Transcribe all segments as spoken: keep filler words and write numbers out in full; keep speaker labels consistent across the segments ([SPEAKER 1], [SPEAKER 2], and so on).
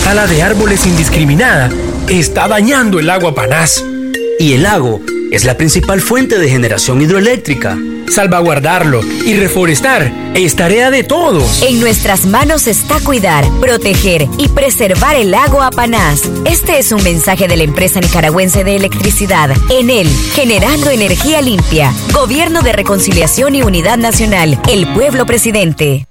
[SPEAKER 1] tala de árboles indiscriminada está dañando el agua Panás.
[SPEAKER 2] Y el lago es la principal fuente de generación hidroeléctrica.
[SPEAKER 1] Salvaguardarlo y reforestar es tarea de todos.
[SPEAKER 3] En nuestras manos está cuidar, proteger y preservar el lago Apanás. Este es un mensaje de la empresa nicaragüense de electricidad, Enel, generando energía limpia. Gobierno de Reconciliación y Unidad Nacional. El pueblo presidente.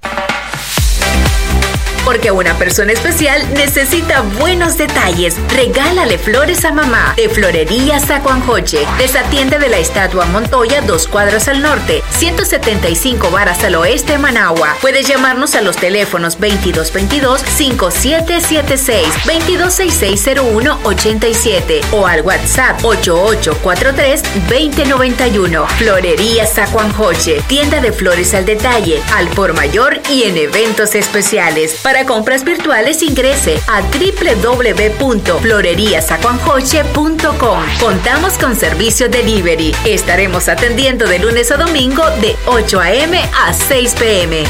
[SPEAKER 4] Porque una persona especial necesita buenos detalles. Regálale flores a mamá. De Florería Zacuanjoche. Desatiende de la Estatua Montoya, dos cuadras al norte, ciento setenta y cinco varas al oeste de Managua. Puedes llamarnos a los teléfonos veintidós veintidós, cincuenta y siete setenta y seis, veintidós sesenta y seis cero uno ochenta y siete o al WhatsApp ocho ocho cuatro tres, veinte noventa y uno. Florería Zacuanjoche. Tienda de flores al detalle, al por mayor y en eventos especiales. Para compras virtuales ingrese a doble u doble u doble u punto florería zacuanjoche punto com. Contamos con servicio delivery. Estaremos atendiendo de lunes a domingo de ocho a.m. a seis p.m.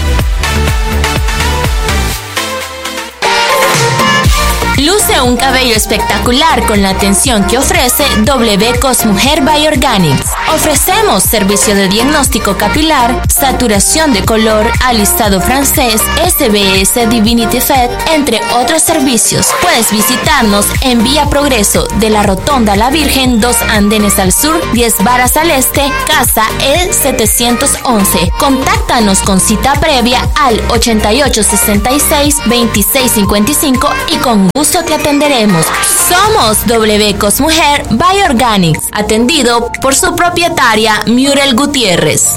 [SPEAKER 5] Luce un cabello espectacular con la atención que ofrece W Cosmujer by Organics. Ofrecemos servicio de diagnóstico capilar, saturación de color, alisado francés, S B S Divinity Fed, entre otros servicios. Puedes visitarnos en Vía Progreso de la Rotonda La Virgen, dos andenes al sur, diez varas al este, Casa E setecientos once. Contáctanos con cita previa al ochenta y ocho sesenta y seis, veintiséis cincuenta y cinco y con gusto te atenderemos. Somos W Cosmujer by Organics, atendido por su propietaria Muriel Gutiérrez.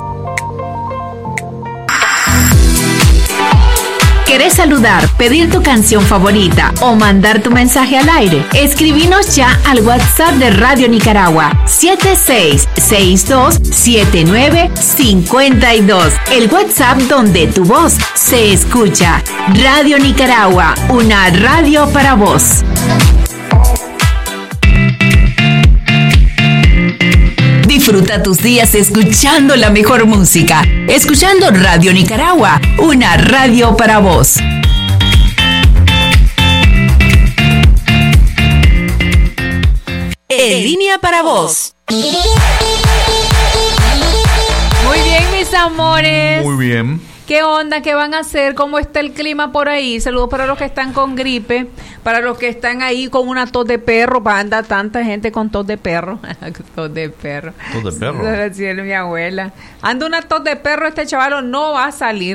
[SPEAKER 4] ¿Querés saludar, pedir tu canción favorita o mandar tu mensaje al aire? Escribinos ya al WhatsApp de Radio Nicaragua siete seis seis dos siete nueve cinco dos. El WhatsApp donde tu voz se escucha. Radio Nicaragua, una radio para vos. Disfruta tus días escuchando la mejor música. Escuchando Radio Nicaragua, una radio para vos.
[SPEAKER 6] En línea para vos.
[SPEAKER 7] Muy bien, mis amores.
[SPEAKER 8] Muy bien.
[SPEAKER 7] ¿Qué onda? ¿Qué van a hacer? ¿Cómo está el clima por ahí? Saludos para los que están con gripe, para los que están ahí con una tos de perro. Anda tanta gente con tos de perro. Tos de perro.
[SPEAKER 8] Tos de perro.
[SPEAKER 7] Decía mi abuela. Anda una tos de perro, este chaval no va a salir.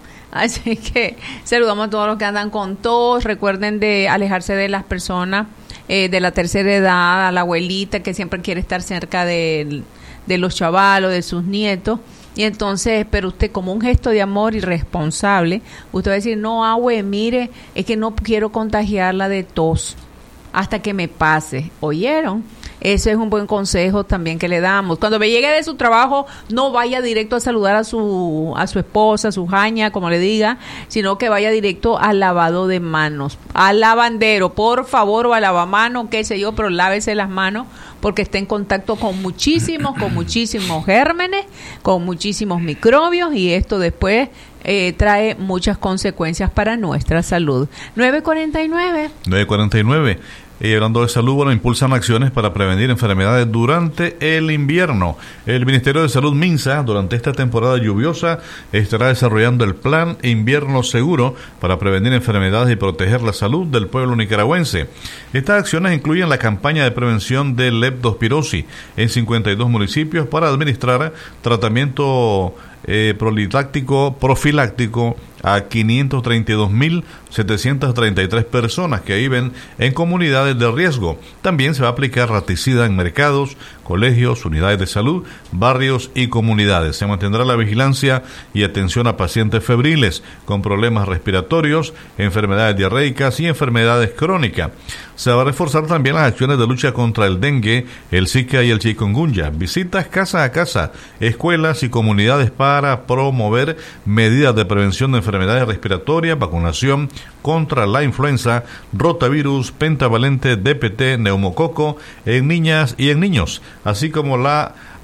[SPEAKER 7] Así que saludamos a todos los que andan con tos. Recuerden de alejarse de las personas eh, de la tercera edad, a la abuelita que siempre quiere estar cerca de, de los chavalos, de sus nietos. Y entonces, pero usted como un gesto de amor irresponsable, usted va a decir, no, abue, mire, es que no quiero contagiarla de tos hasta que me pase. ¿Oyeron? Ese es un buen consejo también que le damos. Cuando me llegue de su trabajo, no vaya directo a saludar a su a su esposa, a su jaña, como le diga, sino que vaya directo al lavado de manos, al lavandero, por favor, o al lavamanos, qué sé yo, pero lávese las manos, porque está en contacto con muchísimos, con muchísimos gérmenes, con muchísimos microbios, y esto después eh, trae muchas consecuencias para nuestra salud. nueve cuarenta y nueve.
[SPEAKER 8] nueve cuarenta y nueve. Y hablando de salud, bueno, impulsan acciones para prevenir enfermedades durante el invierno. El Ministerio de Salud MINSA, durante esta temporada lluviosa, estará desarrollando el Plan Invierno Seguro para prevenir enfermedades y proteger la salud del pueblo nicaragüense. Estas acciones incluyen la campaña de prevención de leptospirosis en cincuenta y dos municipios para administrar tratamiento eh, profiláctico, profiláctico a quinientos treinta y dos mil setecientas treinta y tres personas que viven en comunidades de riesgo. También se va a aplicar raticida en mercados, colegios, unidades de salud, barrios y comunidades. Se mantendrá la vigilancia y atención a pacientes febriles con problemas respiratorios, enfermedades diarreicas y enfermedades crónicas. Se va a reforzar también las acciones de lucha contra el dengue, el zika y el chikungunya. Visitas casa a casa, escuelas y comunidades para promover medidas de prevención de enfermedades respiratorias, vacunación contra la influenza, rotavirus, pentavalente, D P T, neumococo en niñas y en niños, así como la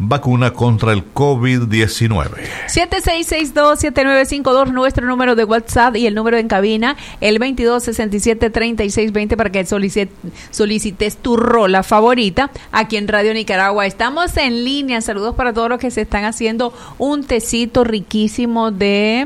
[SPEAKER 8] vacuna contra el COVID diecinueve.
[SPEAKER 7] siete seis seis dos, siete nueve cinco dos, nuestro número de WhatsApp y el número en cabina, el veintidós sesenta y siete, treinta y seis veinte, para que solicit, solicites tu rola favorita aquí en Radio Nicaragua. Estamos en línea. Saludos para todos los que se están haciendo un tecito riquísimo de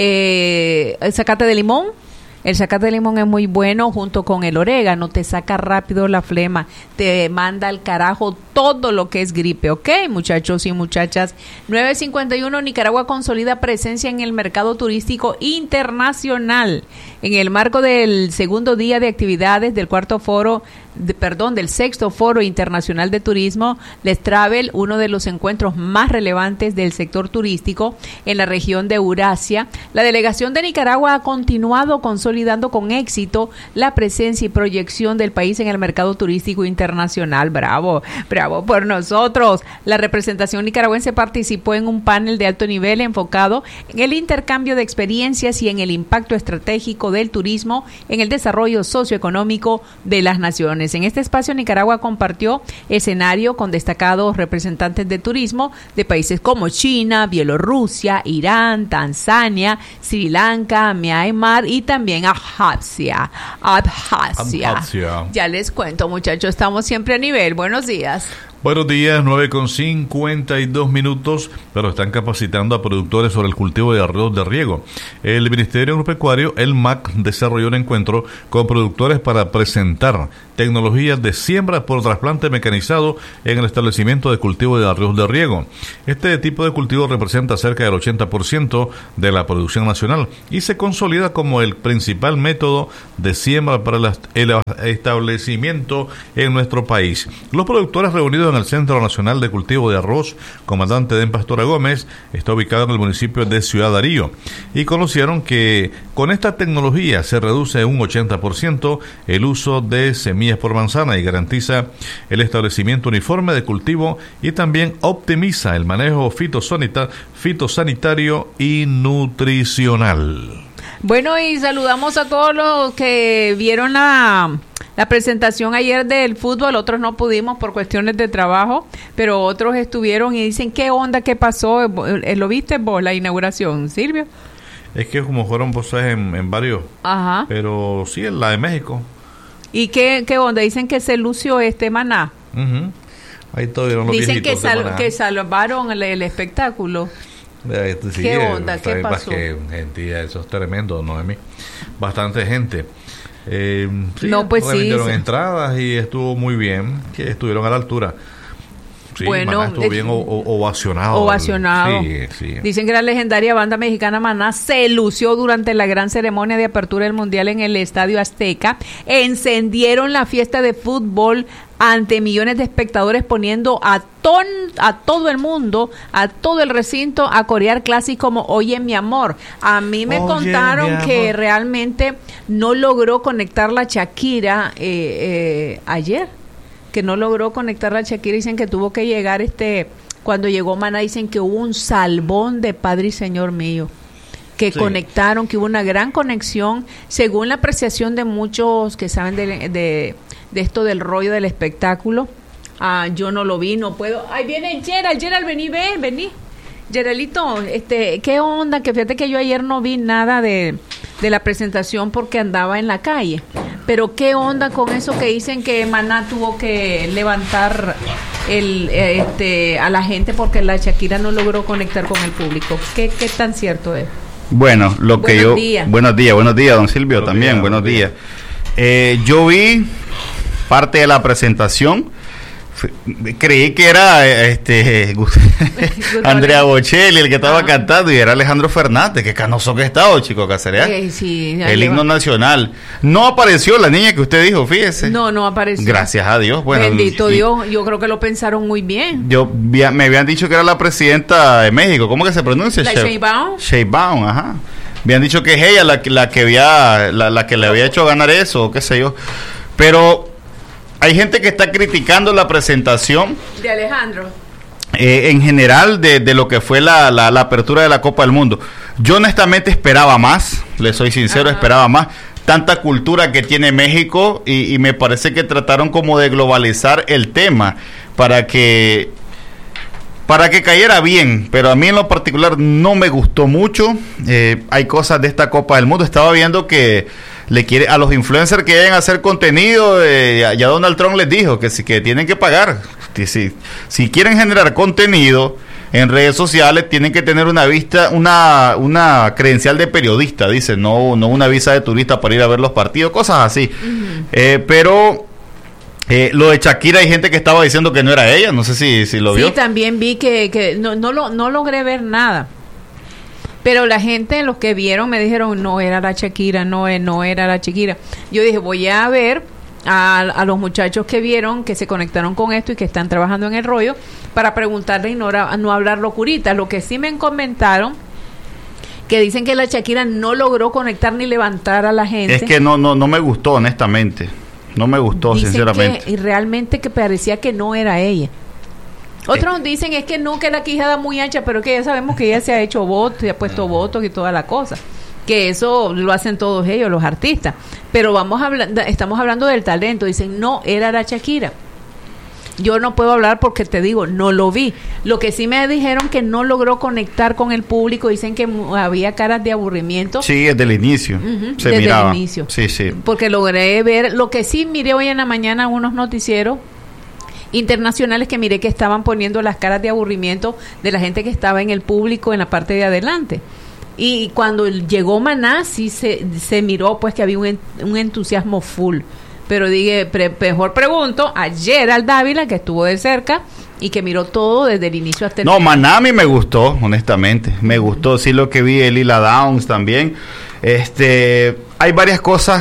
[SPEAKER 7] eh, zacate de limón. El zacate de limón es muy bueno junto con el orégano, te saca rápido la flema, te manda al carajo todo lo que es gripe, ¿ok, muchachos y muchachas? nueve cincuenta y uno, Nicaragua consolida presencia en el mercado turístico internacional. En el marco del segundo día de actividades del cuarto foro, de, perdón, del sexto foro internacional de turismo, Les Travel, uno de los encuentros más relevantes del sector turístico en la región de Eurasia, la delegación de Nicaragua ha continuado consolidando con éxito la presencia y proyección del país en el mercado turístico internacional. Bravo, bravo por nosotros. La representación nicaragüense participó en un panel de alto nivel enfocado en el intercambio de experiencias y en el impacto estratégico del turismo en el desarrollo socioeconómico de las naciones. En este espacio, Nicaragua compartió escenario con destacados representantes de turismo de países como China, Bielorrusia, Irán, Tanzania, Sri Lanka, Myanmar y también Abjasia. Abjasia.
[SPEAKER 8] Abjasia.
[SPEAKER 7] Ya les cuento, muchachos, estamos siempre a nivel. Buenos días.
[SPEAKER 8] Buenos días, nueve con cincuenta y dos minutos, pero están capacitando a productores sobre el cultivo de arroz de riego. El Ministerio Agropecuario, el M A C, desarrolló un encuentro con productores para presentar tecnologías de siembra por trasplante mecanizado en el establecimiento de cultivo de arroz de riego. Este tipo de cultivo representa cerca del ochenta por ciento de la producción nacional y se consolida como el principal método de siembra para el establecimiento en nuestro país. Los productores reunidos en el Centro Nacional de Cultivo de Arroz, comandante Den Pastora Gómez, está ubicado en el municipio de Ciudad Darío, y conocieron que con esta tecnología se reduce un ochenta por ciento el uso de semillas por manzana y garantiza el establecimiento uniforme de cultivo y también optimiza el manejo fitosanita- fitosanitario y nutricional.
[SPEAKER 7] Bueno, y saludamos a todos los que vieron la, la presentación ayer del fútbol. Otros no pudimos por cuestiones de trabajo, pero otros estuvieron y dicen, ¿qué onda? ¿Qué pasó? ¿Lo viste vos, la inauguración, Silvio?
[SPEAKER 8] Es que como fueron voces en, en varios,
[SPEAKER 7] Ajá.
[SPEAKER 8] pero sí, en la de México.
[SPEAKER 7] ¿Y qué, qué onda? Dicen que se lució este Maná.
[SPEAKER 8] Uh-huh. Ahí todavía los
[SPEAKER 7] Dicen que,
[SPEAKER 8] viejitos de
[SPEAKER 7] sal,
[SPEAKER 8] Maná.
[SPEAKER 7] que salvaron el, el espectáculo.
[SPEAKER 8] Este, sí,
[SPEAKER 7] ¿Qué
[SPEAKER 8] eh,
[SPEAKER 7] onda? ¿Qué
[SPEAKER 8] sabe,
[SPEAKER 7] pasó?
[SPEAKER 8] Que gente, eso es tremendo, Noemí. Bastante gente. Eh, sí,
[SPEAKER 7] No, pues sí,
[SPEAKER 8] revendieron
[SPEAKER 7] sí.
[SPEAKER 8] entradas y estuvo muy bien, que estuvieron a la altura. Sí,
[SPEAKER 7] Bueno,
[SPEAKER 8] Maná estuvo
[SPEAKER 7] es-
[SPEAKER 8] bien o- o- ovacionado.
[SPEAKER 7] Ovacionado.
[SPEAKER 8] Sí, sí.
[SPEAKER 7] Dicen que la legendaria banda mexicana Maná se lució durante la gran ceremonia de apertura del Mundial en el Estadio Azteca. Encendieron la fiesta de fútbol ante millones de espectadores, poniendo a, ton, a todo el mundo, a todo el recinto, a corear clásicos como Oye mi amor. A mí me
[SPEAKER 8] Oye,
[SPEAKER 7] contaron
[SPEAKER 8] mi
[SPEAKER 7] que
[SPEAKER 8] amor.
[SPEAKER 7] realmente no logró conectar la Shakira eh, eh, ayer, que no logró conectar la Shakira. Dicen que tuvo que llegar este, cuando llegó Maná, dicen que hubo un salvón de Padre y Señor mío, que
[SPEAKER 8] Sí.
[SPEAKER 7] conectaron, que hubo una gran conexión, según la apreciación de muchos que saben de, de, de esto del rollo del espectáculo. Ah, yo no lo vi, no puedo. Ay, viene Gerald, Gerald, vení, ven, vení. Geraldito, este, ¿qué onda? Que fíjate que yo ayer no vi nada de, de la presentación porque andaba en la calle. Pero ¿qué onda con eso que dicen que Maná tuvo que levantar el, eh, este, a la gente porque la Shakira no logró conectar con el público? ¿Qué, qué tan cierto es?
[SPEAKER 6] Bueno, lo que
[SPEAKER 7] Buenos
[SPEAKER 6] yo...
[SPEAKER 7] días.
[SPEAKER 6] Buenos días, buenos días, don Silvio,
[SPEAKER 8] Buenos
[SPEAKER 6] también,
[SPEAKER 8] días,
[SPEAKER 6] buenos
[SPEAKER 8] buenos
[SPEAKER 6] días. Eh, yo vi parte de la presentación. F- Creí que era eh, este Andrea Bocelli el que estaba
[SPEAKER 7] Ah.
[SPEAKER 6] cantando y era Alejandro Fernández. Qué canoso que estaba, chico Caceres.
[SPEAKER 7] Eh, sí,
[SPEAKER 6] El
[SPEAKER 7] ahí
[SPEAKER 6] himno
[SPEAKER 7] va.
[SPEAKER 6] nacional. No apareció la niña que usted dijo, fíjese.
[SPEAKER 7] No, no apareció.
[SPEAKER 6] Gracias a Dios. Bueno,
[SPEAKER 7] Bendito
[SPEAKER 6] y-
[SPEAKER 7] Dios, yo creo que lo pensaron muy bien.
[SPEAKER 6] Yo vi- me habían dicho que era la presidenta de México. ¿Cómo que se pronuncia?
[SPEAKER 7] ¿La
[SPEAKER 6] Sheinbaum?
[SPEAKER 7] Sheinbaum?
[SPEAKER 6] Sheinbaum, ajá. Me han dicho que es ella la, que- la que había la, la que le había hecho ganar eso, o qué sé yo. Pero hay gente que está criticando la presentación
[SPEAKER 7] De Alejandro.
[SPEAKER 6] eh, en general de, de lo que fue la, la, la apertura de la Copa del Mundo. Yo honestamente esperaba más, le soy sincero,
[SPEAKER 7] Ajá.
[SPEAKER 6] esperaba más. Tanta cultura que tiene México y, y me parece que trataron como de globalizar el tema para que para que cayera bien, pero a mí en lo particular no me gustó mucho. Eh, hay cosas de esta Copa del Mundo. Estaba viendo que le quiere a los influencers que vayan a hacer contenido, eh, ya Donald Trump les dijo que si que tienen que pagar. Si, si quieren generar contenido en redes sociales, tienen que tener una vista, una, una credencial de periodista, dice, no, no una visa de turista para ir a ver los partidos, cosas así. Uh-huh. Eh, pero Eh, lo de Shakira, hay gente que estaba diciendo que no era ella, no sé si, si lo
[SPEAKER 7] sí,
[SPEAKER 6] vio.
[SPEAKER 7] Sí, también vi que, que no, no, lo, no logré ver nada. Pero la gente, los que vieron, me dijeron, no era la Shakira, no, no era la Shakira. Yo dije, voy a ver a, a los muchachos que vieron, que se conectaron con esto y que están trabajando en el rollo, para preguntarle y no, no hablar locuritas. Lo que sí me comentaron, que dicen que la Shakira no logró conectar ni levantar a la gente.
[SPEAKER 6] Es que no, no, no me gustó, honestamente. No me gustó, dicen sinceramente.
[SPEAKER 7] Que, y realmente que parecía que no era ella. Otros eh. dicen es que no, que la quijada muy ancha, pero que ya sabemos que ella se ha hecho votos, se ha puesto votos y toda la cosa. Que eso lo hacen todos ellos, los artistas. Pero vamos a hablar, estamos hablando del talento. Dicen, no, era la Shakira. Yo no puedo hablar porque te digo, no lo vi. Lo que sí me dijeron que no logró conectar con el público, dicen que había caras de aburrimiento.
[SPEAKER 6] Sí, desde el inicio. Uh-huh, se
[SPEAKER 7] desde
[SPEAKER 6] miraba.
[SPEAKER 7] el inicio.
[SPEAKER 6] Sí, sí.
[SPEAKER 7] Porque logré ver, lo que sí miré hoy en la mañana unos noticieros internacionales que miré que estaban poniendo las caras de aburrimiento de la gente que estaba en el público en la parte de adelante. Y cuando llegó Maná, sí se, se miró pues que había un, un entusiasmo full. Pero dije, pre, mejor pregunto a Gerald Dávila, que estuvo de cerca y que miró todo desde el inicio hasta el
[SPEAKER 6] No,
[SPEAKER 7] final.
[SPEAKER 6] Maná a mí me gustó, honestamente. Me gustó, sí, lo que vi, el Lila Downs también. Este, hay varias cosas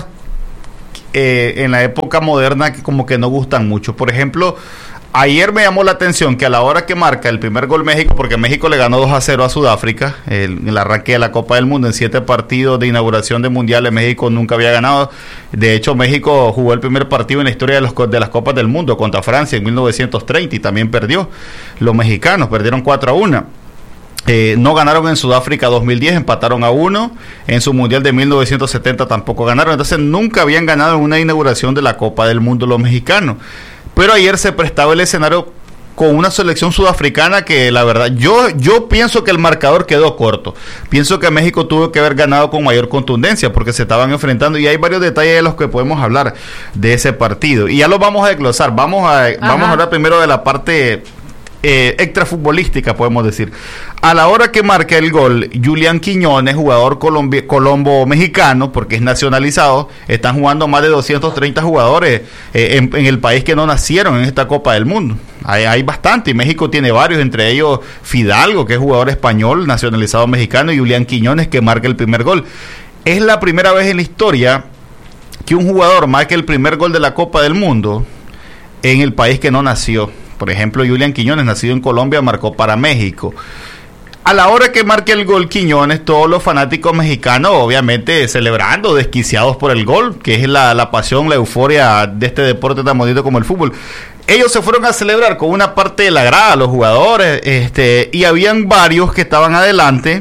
[SPEAKER 6] eh, en la época moderna que como que no gustan mucho. Por ejemplo, ayer me llamó la atención que a la hora que marca el primer gol México, porque México le ganó dos a cero a Sudáfrica, el, el arranque de la Copa del Mundo en siete partidos de inauguración de mundiales, México nunca había ganado. De hecho, México jugó el primer partido en la historia de, los, de las Copas del Mundo contra Francia en mil novecientos treinta y también perdió. Los mexicanos perdieron cuatro a uno. Eh, no ganaron en Sudáfrica dos mil diez, empataron a uno. En su mundial de mil novecientos setenta tampoco ganaron. Entonces nunca habían ganado en una inauguración de la Copa del Mundo los mexicanos. Pero ayer se prestaba el escenario con una selección sudafricana que la verdad, yo, yo pienso que el marcador quedó corto. Pienso que México tuvo que haber ganado con mayor contundencia porque se estaban enfrentando y hay varios detalles de los que podemos hablar de ese partido. Y ya los vamos a desglosar. Vamos a, vamos a hablar primero de la parte eh, extrafutbolística, podemos decir. A la hora que marca el gol, Julián Quiñones, jugador colombi- colombo-mexicano, porque es nacionalizado, están jugando más de doscientos treinta jugadores eh, en, en el país que no nacieron en esta Copa del Mundo. Hay, hay bastante, y México tiene varios, entre ellos Fidalgo, que es jugador español, nacionalizado mexicano, y Julián Quiñones, que marca el primer gol. Es la primera vez en la historia que un jugador marque el primer gol de la Copa del Mundo en el país que no nació. Por ejemplo, Julián Quiñones, nacido en Colombia, marcó para México. A la hora que marque el gol Quiñones, todos los fanáticos mexicanos, obviamente, celebrando, desquiciados por el gol, que es la, la pasión, la euforia de este deporte tan bonito como el fútbol. Ellos se fueron a celebrar con una parte de la grada, los jugadores, este, y habían varios que estaban adelante,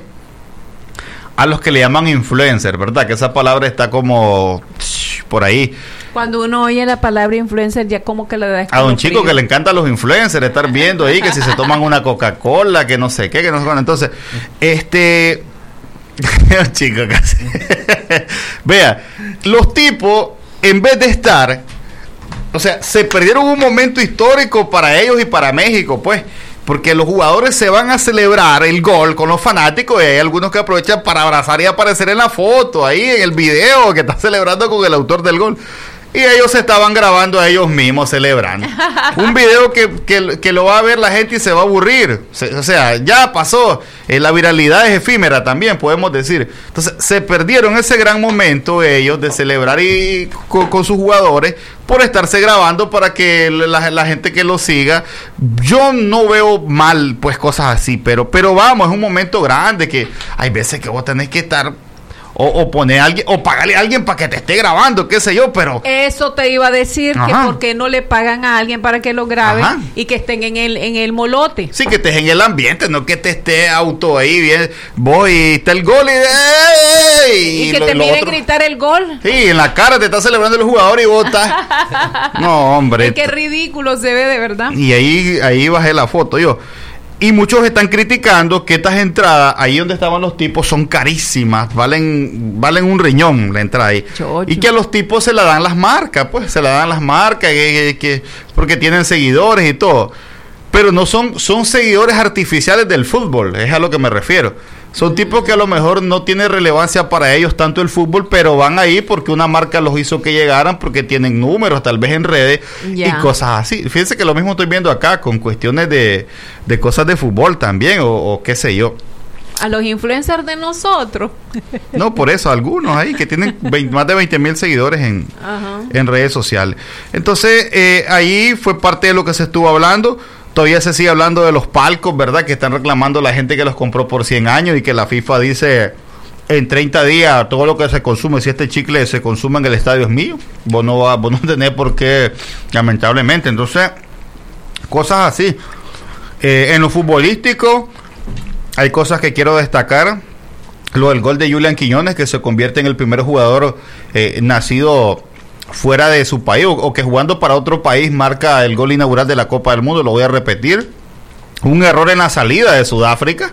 [SPEAKER 6] a los que le llaman influencer, ¿verdad? Que esa palabra está como por ahí.
[SPEAKER 7] Cuando uno oye la palabra influencer, ya como que le da
[SPEAKER 6] a un chico que le encantan los influencers, estar viendo ahí que si se toman una Coca-Cola, que no sé qué, que no sé cuándo. Entonces, este chico casi vea, los tipos, en vez de estar, o sea, se perdieron un momento histórico para ellos y para México, pues, porque los jugadores se van a celebrar el gol con los fanáticos y hay algunos que aprovechan para abrazar y aparecer en la foto, ahí en el video que está celebrando con el autor del gol. Y ellos se estaban grabando a ellos mismos celebrando. Un video que, que, que lo va a ver la gente y se va a aburrir. Se, o sea, ya pasó. Eh, la viralidad es efímera también, podemos decir. Entonces, se perdieron ese gran momento ellos de celebrar y, con, con sus jugadores por estarse grabando para que la, la gente que los siga. Yo no veo mal, pues, cosas así. Pero, pero vamos, es un momento grande que hay veces que vos tenés que estar... O, o poner a alguien, o pagarle a alguien para que te esté grabando, qué sé yo, pero...
[SPEAKER 7] Eso te iba a decir, ajá, que por qué no le pagan a alguien para que lo grabe, ajá, y que estén en el en el molote.
[SPEAKER 6] Sí, que estés en el ambiente, no que te esté auto ahí, bien, voy, y está el gol y... ¡Ey!
[SPEAKER 7] Y, y que lo, te miren otro, gritar el gol.
[SPEAKER 6] Sí, en la cara te está celebrando el jugador y vos estás... No, hombre.
[SPEAKER 7] Es que ridículo se ve, de verdad.
[SPEAKER 6] Y ahí, ahí bajé la foto yo. Y muchos están criticando que estas entradas, ahí donde estaban los tipos, son carísimas, valen valen un riñón la entrada ahí. Chocho. Y que a los tipos se la dan las marcas, pues se la dan las marcas, que, que, porque tienen seguidores y todo. Pero no son, son seguidores artificiales del fútbol, es a lo que me refiero. Son tipos que a lo mejor no tiene relevancia para ellos tanto el fútbol, pero van ahí porque una marca los hizo que llegaran, porque tienen números, tal vez en redes yeah. y cosas así. Fíjense que lo mismo estoy viendo acá con cuestiones de, de cosas de fútbol también, o, o qué sé yo.
[SPEAKER 7] A los influencers de nosotros.
[SPEAKER 6] No, por eso, algunos ahí que tienen veinte, más de veinte mil seguidores en, en redes sociales. Entonces, eh, ahí fue parte de lo que se estuvo hablando. Todavía se sigue hablando de los palcos, ¿verdad? Que están reclamando la gente que los compró por cien años y que la FIFA dice en treinta días todo lo que se consume, si este chicle se consume en el estadio es mío. Vos no, vas, vos no tenés por qué, lamentablemente. Entonces, cosas así. Eh, en lo futbolístico, hay cosas que quiero destacar. Lo del gol de Julián Quiñones, que se convierte en el primer jugador eh, nacido fuera de su país, o, o que jugando para otro país marca el gol inaugural de la Copa del Mundo. Lo voy a repetir. Un error en la salida de Sudáfrica.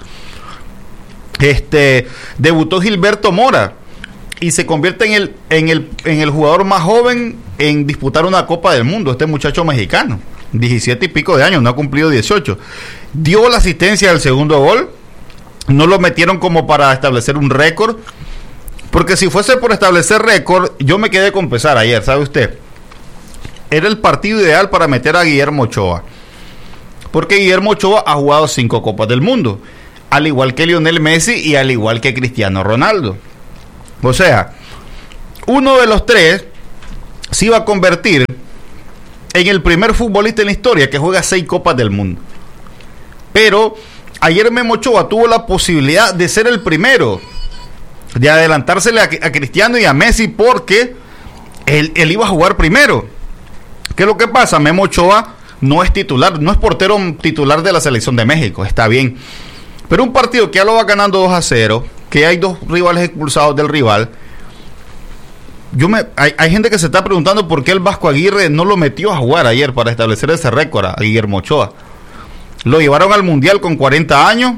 [SPEAKER 6] Este debutó Gilberto Mora y se convierte en el en el en el jugador más joven en disputar una Copa del Mundo. Este muchacho mexicano, diecisiete y pico de años, no ha cumplido dieciocho. Dio la asistencia del segundo gol. No lo metieron como para establecer un récord, porque si fuese por establecer récord, yo me quedé con pesar ayer, ¿sabe usted? Era el partido ideal para meter a Guillermo Ochoa, porque Guillermo Ochoa ha jugado cinco Copas del Mundo, al igual que Lionel Messi y al igual que Cristiano Ronaldo. O sea, uno de los tres se iba a convertir en el primer futbolista en la historia que juega seis Copas del Mundo. Pero ayer Memo Ochoa tuvo la posibilidad de ser el primero, de adelantársele a, a Cristiano y a Messi, porque él, él iba a jugar primero. ¿Qué es lo que pasa? Memo Ochoa no es titular, no es portero titular de la selección de México, está bien. Pero un partido que ya lo va ganando dos a cero, que hay dos rivales expulsados del rival. Yo me, hay, hay gente que se está preguntando por qué el Vasco Aguirre no lo metió a jugar ayer para establecer ese récord a Guillermo Ochoa. Lo llevaron al Mundial con cuarenta años.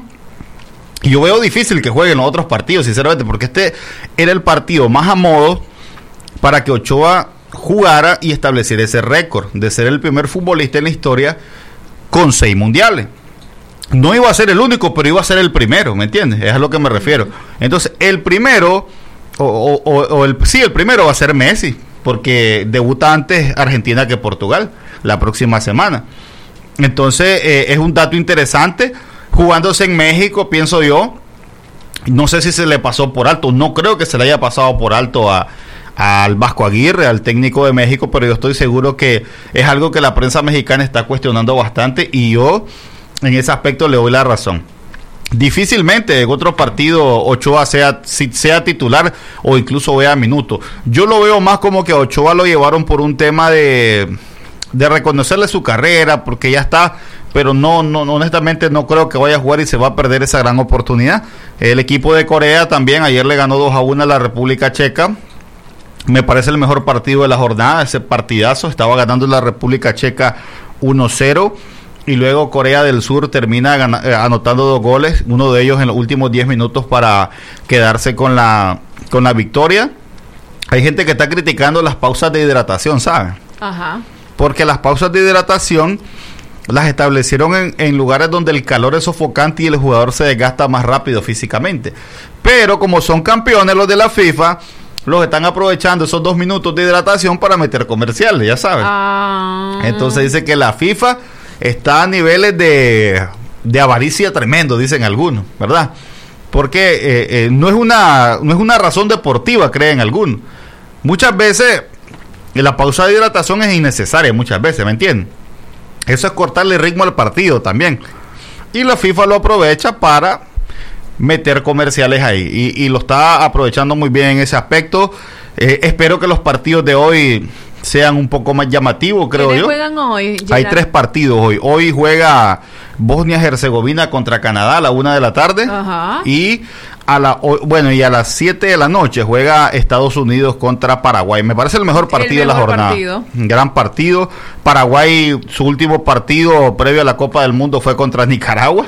[SPEAKER 6] Y yo veo difícil que jueguen los otros partidos, sinceramente, porque este era el partido más a modo para que Ochoa jugara y estableciera ese récord de ser el primer futbolista en la historia con seis mundiales. No iba a ser el único, pero iba a ser el primero, ¿me entiendes? Es a lo que me refiero. Entonces, el primero, o, o, o el, sí, el primero va a ser Messi, porque debuta antes Argentina que Portugal la próxima semana. Entonces, eh, es un dato interesante. Jugándose en México, pienso yo, no sé si se le pasó por alto, no creo que se le haya pasado por alto a al Vasco Aguirre, al técnico de México, pero yo estoy seguro que es algo que la prensa mexicana está cuestionando bastante, y yo en ese aspecto le doy la razón. Difícilmente en otro partido Ochoa sea, sea titular o incluso vea minutos. Yo lo veo más como que a Ochoa lo llevaron por un tema de, de reconocerle su carrera, porque ya está, pero no, no, honestamente no creo que vaya a jugar y se va a perder esa gran oportunidad. El equipo de Corea también ayer le ganó dos a uno a la República Checa. Me parece el mejor partido de la jornada, ese partidazo. Estaba ganando la República Checa uno cero y luego Corea del Sur termina gana, eh, anotando dos goles, uno de ellos en los últimos diez minutos para quedarse con la, con la victoria. Hay gente que está criticando las pausas de hidratación, ¿saben? Ajá. Porque las pausas de hidratación las establecieron en, en lugares donde el calor es sofocante y el jugador se desgasta más rápido físicamente. Pero como son campeones los de la FIFA, los están aprovechando esos dos minutos de hidratación para meter comerciales, ya saben. Ah. Entonces dice que la FIFA está a niveles de, de avaricia tremendo, dicen algunos, ¿verdad? Porque eh, eh, no es una no es una razón deportiva, creen algunos. Muchas veces la pausa de hidratación es innecesaria, muchas veces, ¿me entienden? Eso es cortarle ritmo al partido también. Y la FIFA lo aprovecha para meter comerciales ahí. Y, y lo está aprovechando muy bien en ese aspecto. Eh, espero que los partidos de hoy sean un poco más llamativos, creo yo.
[SPEAKER 7] ¿Juegan hoy?
[SPEAKER 6] Hay tres partidos hoy. Hoy juega Bosnia-Herzegovina contra Canadá a la una de la tarde. Ajá. Y a la bueno y a las siete de la noche juega Estados Unidos contra Paraguay. Me parece el mejor partido de la jornada. Partido. Un gran partido. Paraguay, su último partido previo a la Copa del Mundo fue contra Nicaragua.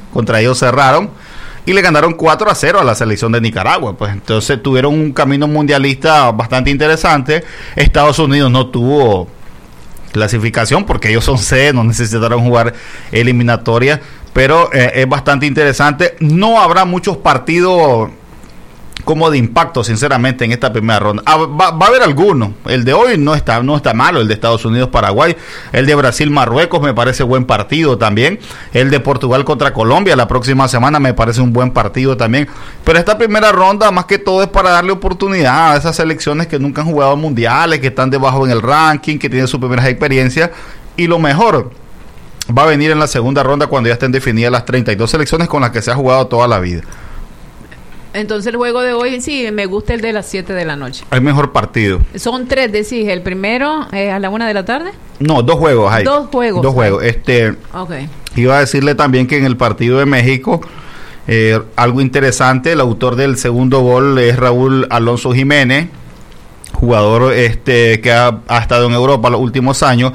[SPEAKER 6] contra ellos cerraron y le ganaron cuatro a cero a la selección de Nicaragua. Pues entonces tuvieron un camino mundialista bastante interesante. Estados Unidos no tuvo clasificación porque ellos son sede, no necesitaron jugar eliminatoria, pero eh, es bastante interesante. No habrá muchos partidos como de impacto, sinceramente, en esta primera ronda. Ah, va, va a haber algunos. El de hoy no está, no está malo, el de Estados Unidos-Paraguay. El de Brasil-Marruecos me parece buen partido también. El de Portugal contra Colombia la próxima semana me parece un buen partido también. Pero esta primera ronda, más que todo, es para darle oportunidad a esas selecciones que nunca han jugado mundiales, que están debajo en el ranking, que tienen sus primeras experiencias. Y lo mejor va a venir en la segunda ronda cuando ya estén definidas las treinta y dos selecciones con las que se ha jugado toda la vida.
[SPEAKER 7] Entonces el juego de hoy, sí, me gusta el de las siete de la noche.
[SPEAKER 6] Hay mejor partido.
[SPEAKER 7] Son tres, decís. El primero eh, a la una de la tarde.
[SPEAKER 6] No, dos juegos hay.
[SPEAKER 7] Dos juegos.
[SPEAKER 6] Dos juegos. Este,
[SPEAKER 7] okay.
[SPEAKER 6] Iba a decirle también que en el partido de México, eh, algo interesante, el autor del segundo gol es Raúl Alonso Jiménez, jugador este que ha, ha estado en Europa los últimos años.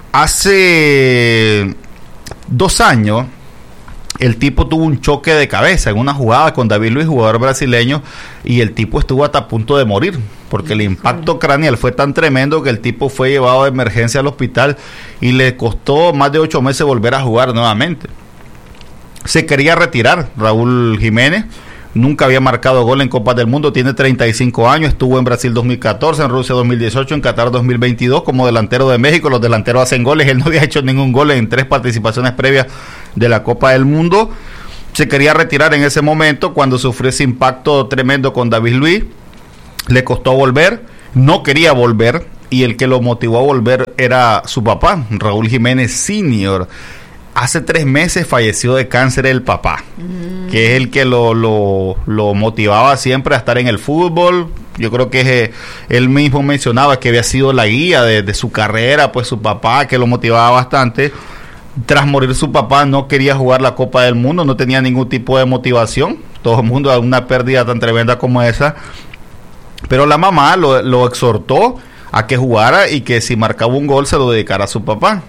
[SPEAKER 6] Hace dos años, el tipo tuvo un choque de cabeza en una jugada con David Luiz, jugador brasileño, y el tipo estuvo hasta a punto de morir, porque el impacto craneal fue tan tremendo que el tipo fue llevado de emergencia al hospital y le costó más de ocho meses volver a jugar nuevamente. Se quería retirar Raúl Jiménez, nunca había marcado gol en Copas del Mundo, tiene treinta y cinco años, estuvo en Brasil dos mil catorce, en Rusia dos mil dieciocho, en Qatar dos mil veintidós como delantero de México. Los delanteros hacen goles, él no había hecho ningún gol en tres participaciones previas de la Copa del Mundo. Se quería retirar en ese momento cuando sufrió ese impacto tremendo con David Luiz, le costó volver, no quería volver, y el que lo motivó a volver era su papá, Raúl Jiménez senior. Hace tres meses falleció de cáncer el papá, mm. que es el que lo, lo, lo motivaba siempre a estar en el fútbol. Yo creo que eh, él mismo mencionaba que había sido la guía de, de su carrera, pues su papá, que lo motivaba bastante. Tras morir su papá, no quería jugar la Copa del Mundo, no tenía ningún tipo de motivación. Todo el mundo, una pérdida tan tremenda como esa. Pero la mamá lo, lo exhortó a que jugara y que si marcaba un gol se lo dedicara a su papá.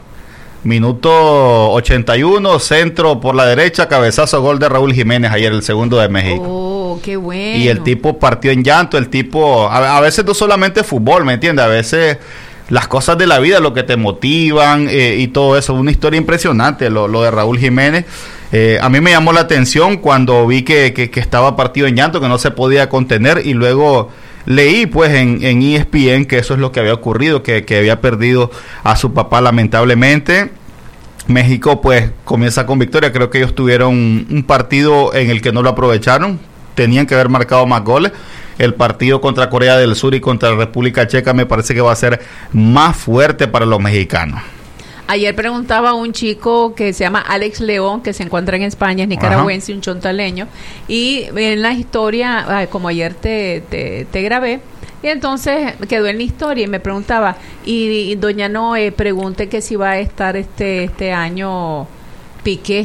[SPEAKER 6] Minuto ochenta y uno, centro por la derecha, cabezazo, gol de Raúl Jiménez ayer, el segundo de México.
[SPEAKER 7] Oh, qué bueno.
[SPEAKER 6] Y el tipo partió en llanto, el tipo, a, a veces no solamente fútbol, ¿me entiendes? A veces las cosas de la vida, lo que te motivan eh, y todo eso. Una historia impresionante lo, lo de Raúl Jiménez. Eh, a mí me llamó la atención cuando vi que, que, que estaba partido en llanto, que no se podía contener, y luego leí pues en, en E S P N que eso es lo que había ocurrido, que, que había perdido a su papá lamentablemente. México pues comienza con victoria. Creo que ellos tuvieron un, un partido en el que no lo aprovecharon, tenían que haber marcado más goles. El partido contra Corea del Sur y contra la República Checa me parece que va a ser más fuerte para los mexicanos.
[SPEAKER 7] Ayer preguntaba a un chico que se llama Alex León, que se encuentra en España, es nicaragüense, Ajá. un chontaleño, y en la historia, como ayer te, te, te grabé, y entonces quedó en la historia y me preguntaba, y, y doña Noé, pregunte que si va a estar este este año Piqué.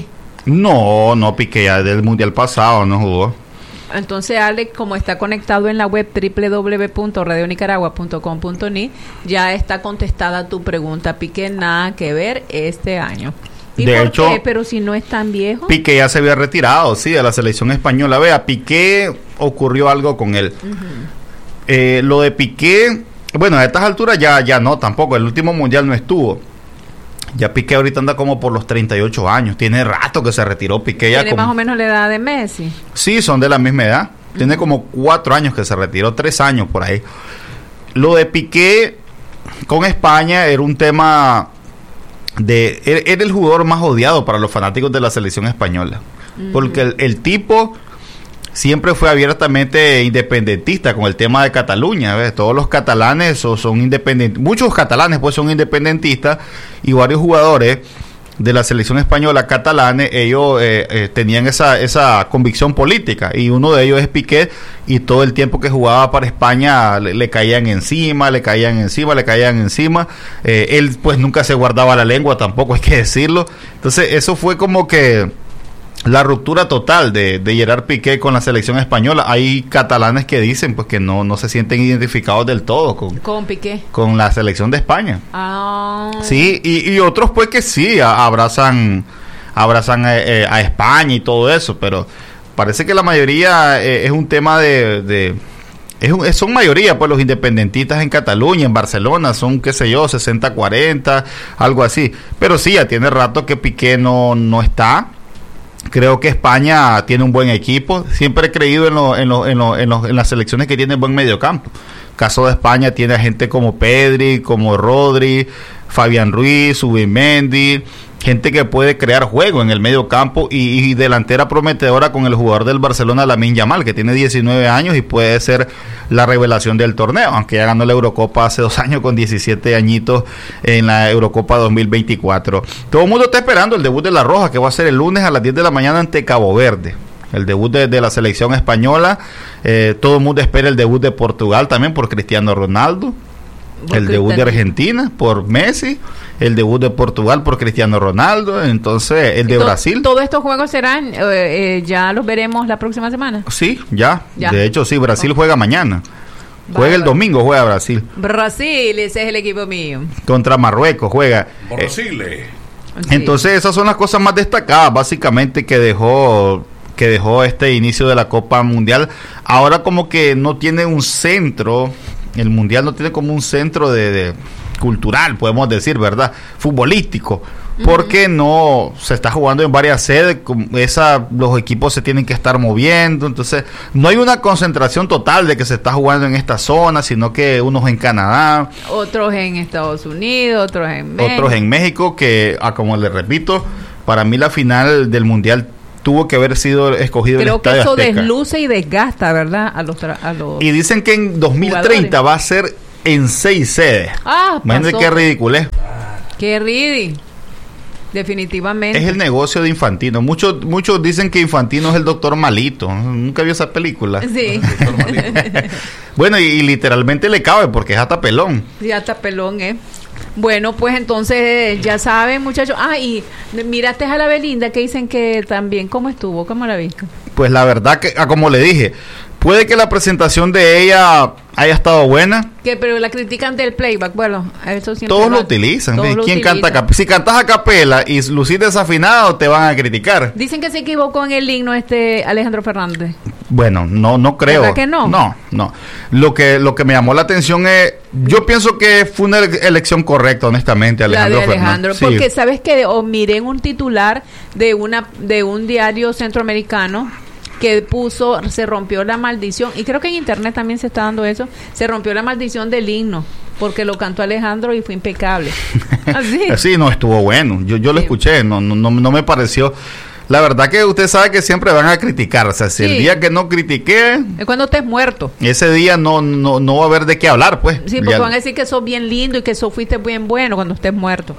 [SPEAKER 6] No, no, Piqué ya del Mundial pasado no jugó.
[SPEAKER 7] Entonces Alex, como está conectado en la web doble u doble u doble u punto radio nicaragua punto com punto ni, ya está contestada tu pregunta. Piqué nada que ver este año. ¿Y
[SPEAKER 6] de
[SPEAKER 7] por
[SPEAKER 6] hecho,
[SPEAKER 7] qué? Pero si no es tan viejo.
[SPEAKER 6] Piqué ya se había retirado, sí, de la selección española. Vea, Piqué ocurrió algo con él. Uh-huh. Eh, lo de Piqué, bueno, a estas alturas ya, ya no, tampoco. El último mundial no estuvo. Ya Piqué ahorita anda como por los treinta y ocho años. Tiene rato que se retiró Piqué.
[SPEAKER 7] ¿Tiene
[SPEAKER 6] ya como...
[SPEAKER 7] más o menos la edad de Messi?
[SPEAKER 6] Sí, son de la misma edad. Tiene uh-huh. como cuatro años que se retiró, tres años por ahí. Lo de Piqué con España era un tema de... Era el jugador más odiado para los fanáticos de la selección española. Uh-huh. Porque el, el tipo siempre fue abiertamente independentista con el tema de Cataluña, ¿ves? Todos los catalanes son, son independentistas, muchos catalanes pues son independentistas, y varios jugadores de la selección española catalanes, ellos eh, eh, tenían esa, esa convicción política, y uno de ellos es Piqué, y todo el tiempo que jugaba para España le, le caían encima, le caían encima, le caían encima, eh, él pues nunca se guardaba la lengua tampoco, hay que decirlo. Entonces eso fue como que la ruptura total de, de Gerard Piqué con la selección española. Hay catalanes que dicen pues que no, no se sienten identificados del todo con,
[SPEAKER 7] con Piqué,
[SPEAKER 6] con la selección de España.
[SPEAKER 7] Ah.
[SPEAKER 6] Sí, y, y otros pues que sí a, abrazan abrazan a, a España y todo eso, pero parece que la mayoría eh, es un tema de... de Es un, son mayoría, pues los independentistas en Cataluña, en Barcelona, son, qué sé yo, sesenta cuarenta, algo así. Pero sí, ya tiene rato que Piqué no, no está. Creo que España tiene un buen equipo. Siempre he creído en, lo, en, lo, en, lo, en, lo, en las selecciones que tienen buen mediocampo. Caso de España tiene a gente como Pedri, como Rodri, Fabián Ruiz, Zubimendi, gente que puede crear juego en el medio campo y, y delantera prometedora con el jugador del Barcelona, Lamine Yamal, que tiene diecinueve años y puede ser la revelación del torneo, aunque ya ganó la Eurocopa hace dos años con diecisiete añitos en la Eurocopa dos mil veinticuatro. Todo el mundo está esperando el debut de La Roja, que va a ser el lunes a las diez de la mañana ante Cabo Verde. El debut de, de la selección española. Eh, todo el mundo espera el debut de Portugal también por Cristiano Ronaldo. El debut de Argentina por Messi, el debut de Portugal por Cristiano Ronaldo, entonces el de Brasil.
[SPEAKER 7] ¿Todos estos juegos serán, eh, eh, ya los veremos la próxima semana?
[SPEAKER 6] Sí, ya, ya. De hecho sí, Brasil
[SPEAKER 7] oh.
[SPEAKER 6] juega mañana. Juega vale, el domingo, juega Brasil.
[SPEAKER 7] Brasil, ese es el equipo mío.
[SPEAKER 6] Contra Marruecos juega.
[SPEAKER 8] Brasil.
[SPEAKER 6] Eh, sí. Entonces esas son las cosas más destacadas, básicamente, que dejó... que dejó este inicio de la Copa Mundial. Ahora como que no tiene un centro, el Mundial no tiene como un centro de, de cultural, podemos decir, ¿verdad? Futbolístico, porque uh-huh. no se está jugando en varias sedes, esa, los equipos se tienen que estar moviendo, entonces no hay una concentración total de que se está jugando en esta zona, sino que unos en Canadá,
[SPEAKER 7] otros en Estados Unidos, otros en México.
[SPEAKER 6] Otros en México, que, ah, como les repito, para mí la final del Mundial tuvo que haber sido escogido
[SPEAKER 7] Creo
[SPEAKER 6] el Estadio
[SPEAKER 7] Azteca. Creo que eso
[SPEAKER 6] Azteca.
[SPEAKER 7] desluce y desgasta, ¿verdad? A los, tra- a los
[SPEAKER 6] Y dicen que en dos mil treinta jugadores. Va a ser en seis sedes.
[SPEAKER 7] Ah,
[SPEAKER 6] imagínate qué ridiculez.
[SPEAKER 7] Qué ridículo. Definitivamente.
[SPEAKER 6] Es el negocio de Infantino. Muchos muchos dicen que Infantino es el doctor malito. Nunca vio esa película.
[SPEAKER 7] Sí.
[SPEAKER 6] Bueno, y, y literalmente le cabe porque es hasta pelón.
[SPEAKER 7] Sí, hasta pelón, ¿eh? Bueno, pues entonces ya saben, muchachos. Ah, y miraste a la Belinda que dicen que también, ¿cómo estuvo? ¿Cómo la viste?
[SPEAKER 6] Pues la verdad que, como le dije, puede que la presentación de ella haya estado buena.
[SPEAKER 7] Que pero la critican del playback, bueno, eso siempre
[SPEAKER 6] todos
[SPEAKER 7] va,
[SPEAKER 6] lo utilizan.
[SPEAKER 7] todos
[SPEAKER 6] ¿Quién
[SPEAKER 7] lo
[SPEAKER 6] canta
[SPEAKER 7] utilizan.
[SPEAKER 6] cap- si cantas a capela y lucís desafinado, te van a criticar?
[SPEAKER 7] Dicen que se equivocó en el himno este Alejandro Fernández.
[SPEAKER 6] Bueno, no no creo.
[SPEAKER 7] ¿Verdad que no?
[SPEAKER 6] No, no. Lo que lo que me llamó la atención es, yo pienso que fue una ele- elección correcta, honestamente, Alejandro,
[SPEAKER 7] la de Alejandro,
[SPEAKER 6] Fernández.
[SPEAKER 7] porque
[SPEAKER 6] sí.
[SPEAKER 7] sabes que o miré en un titular de una de un diario centroamericano que puso, se rompió la maldición, y creo que en internet también se está dando eso, se rompió la maldición del himno, porque lo cantó Alejandro y fue impecable. Así.
[SPEAKER 6] Sí, no, estuvo bueno. Yo yo lo
[SPEAKER 7] Sí.
[SPEAKER 6] escuché, no, no no no me pareció. La verdad que usted sabe que siempre van a criticar, o sea, si
[SPEAKER 7] Sí.
[SPEAKER 6] el día que no critiqué,
[SPEAKER 7] Es cuando estés muerto.
[SPEAKER 6] ese día no no no va a haber de qué hablar, pues.
[SPEAKER 7] Sí, porque
[SPEAKER 6] ya,
[SPEAKER 7] van a decir que sos bien lindo y que sos fuiste bien bueno cuando estés muerto.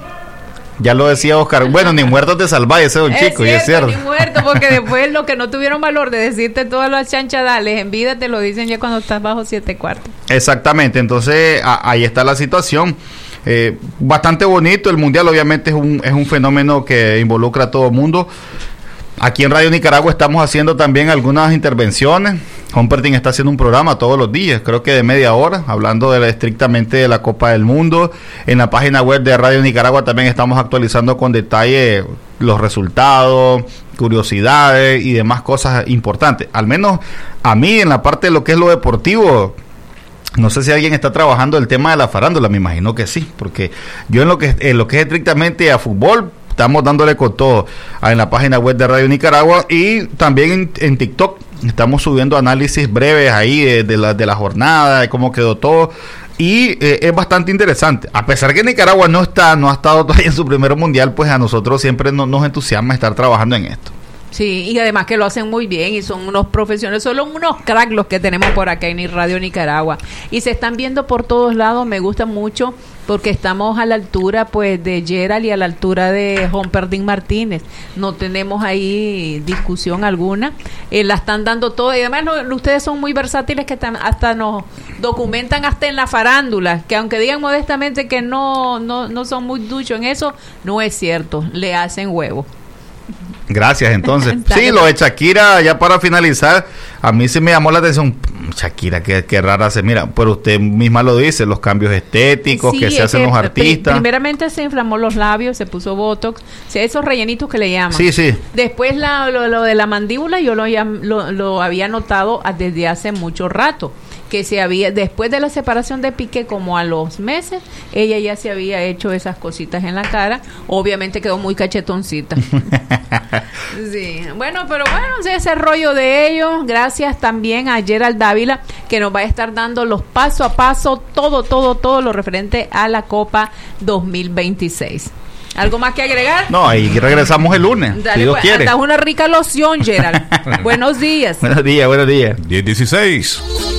[SPEAKER 6] ya lo decía Oscar, bueno, ni muerto te salváis, ese es un chico, y es cierto.
[SPEAKER 7] Ni muerto, porque después los que no tuvieron valor de decirte todas las chanchadales en vida te lo dicen ya cuando estás bajo siete cuartos.
[SPEAKER 6] Exactamente, entonces a, ahí está la situación. Eh, bastante bonito, el Mundial obviamente es un, es un fenómeno que involucra a todo el mundo. Aquí en Radio Nicaragua estamos haciendo también algunas intervenciones. Humpertin está haciendo un programa todos los días, creo que de media hora, hablando de la, estrictamente de la Copa del Mundo. En la página web de Radio Nicaragua también estamos actualizando con detalle los resultados, curiosidades y demás cosas importantes. Al menos a mí, en la parte de lo que es lo deportivo, no sé si alguien está trabajando el tema de la farándula, me imagino que sí, porque yo en lo que, en lo que es estrictamente a fútbol, estamos dándole con todo en la página web de Radio Nicaragua y también en, en TikTok. Estamos subiendo análisis breves ahí de, de, la, de la jornada, de cómo quedó todo. Y eh, es bastante interesante. A pesar que Nicaragua no está, no ha estado todavía en su primer mundial, pues a nosotros siempre no, nos entusiasma estar trabajando en esto.
[SPEAKER 7] Sí, y además que lo hacen muy bien y son unos profesionales, son unos cracks los que tenemos por acá en Radio Nicaragua. Y se están viendo por todos lados, me gusta mucho porque estamos a la altura pues de Gerald y a la altura de Humpertin Martínez. No tenemos ahí discusión alguna. Eh, la están dando todo y además lo, ustedes son muy versátiles que tam, hasta nos documentan hasta en la farándula, que aunque digan modestamente que no, no, no son muy duchos en eso, no es cierto, le hacen huevo.
[SPEAKER 6] Gracias, entonces. Sí, lo de Shakira, ya para finalizar, a mí sí me llamó la atención. Shakira, qué, qué rara se mira, pero usted misma lo dice, los cambios estéticos
[SPEAKER 7] Sí,
[SPEAKER 6] que se
[SPEAKER 7] es
[SPEAKER 6] hacen
[SPEAKER 7] que
[SPEAKER 6] los
[SPEAKER 7] pri-
[SPEAKER 6] artistas.
[SPEAKER 7] Primeramente se inflamó los labios, se puso botox, o sea, esos rellenitos que le llaman.
[SPEAKER 6] Sí, sí.
[SPEAKER 7] Después la, lo, lo de la mandíbula yo lo, llam- lo, lo había notado a- desde hace mucho rato, que se había, después de la separación de Piqué, como a los meses, ella ya se había hecho esas cositas en la cara, obviamente quedó muy cachetoncita. Sí, bueno, pero bueno, sí, ese rollo de ellos, gracias también a Gerald Dávila, que nos va a estar dando los paso a paso, todo, todo, todo lo referente a la Copa dos mil veintiséis. ¿Algo más que agregar?
[SPEAKER 6] No, ahí regresamos el lunes,
[SPEAKER 7] Dale,
[SPEAKER 6] si Dios
[SPEAKER 7] pues,
[SPEAKER 6] quiere.
[SPEAKER 7] hasta una rica loción, Gerald. Buenos días.
[SPEAKER 6] Buenos días, buenos días.
[SPEAKER 8] diez dieciséis.